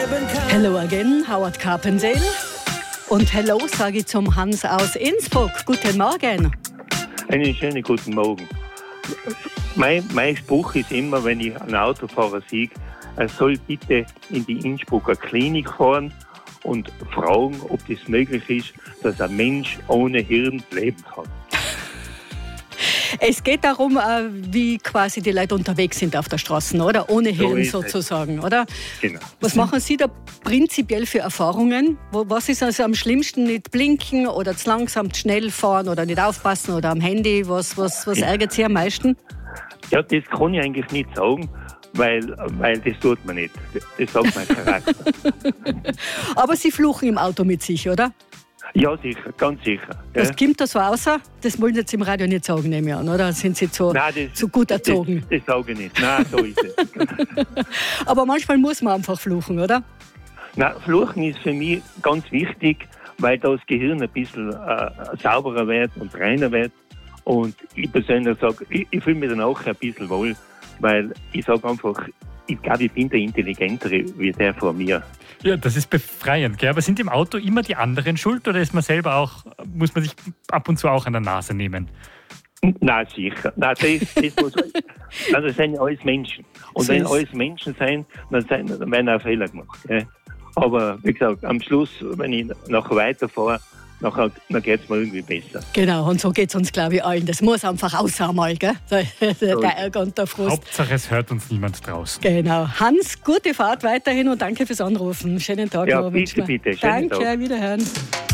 Hello again, Howard Carpendale. Und hello sage ich zum Hans aus Innsbruck. Guten Morgen. Einen schönen guten Morgen. Mein Spruch ist immer, wenn ich einen Autofahrer sehe, er soll bitte in die Innsbrucker Klinik fahren und fragen, ob das möglich ist, dass ein Mensch ohne Hirn leben kann. Es geht darum, wie quasi die Leute unterwegs sind auf der Straße, oder? Ohne Hirn sozusagen, oder? Genau. Was machen Sie da prinzipiell für Erfahrungen? Was ist also am schlimmsten? Nicht blinken oder zu langsam, zu schnell fahren oder nicht aufpassen oder am Handy? Was ärgert Sie am meisten? Ja, das kann ich eigentlich nicht sagen, weil das tut man nicht. Das sagt mein Charakter. Aber Sie fluchen im Auto mit sich, oder? Ja, sicher, ganz sicher. Was kommt da so raus? Das wollen Sie jetzt im Radio nicht sagen, nehme ich an, oder? Sind Sie so gut erzogen? Das sage ich nicht. Nein, so ist es. Aber manchmal muss man einfach fluchen, oder? Nein, Fluchen ist für mich ganz wichtig, weil da das Gehirn ein bisschen sauberer wird und reiner wird. Und ich persönlich sage, ich fühle mich dann auch ein bisschen wohl, weil ich sage einfach, ich glaube, ich bin der Intelligentere wie der vor mir. Ja, das ist befreiend, gell? Aber sind im Auto immer die anderen schuld oder ist man selber auch, muss man sich ab und zu auch an der Nase nehmen? Nein, sicher. Nein, das sind ja alles Menschen. Und wenn alles Menschen sind, dann werden auch Fehler gemacht. Gell? Aber wie gesagt, am Schluss, wenn ich nachher weiterfahre, dann geht es mir irgendwie besser. Genau, und so geht es uns, glaube ich, allen. Das muss einfach raus einmal, gell? Der Ärger und der Frust. Hauptsache, es hört uns niemand draußen. Genau. Hans, gute Fahrt weiterhin und danke fürs Anrufen. Schönen Tag ja, noch. Bitte. Schönen Danke, Tag. wiederhören.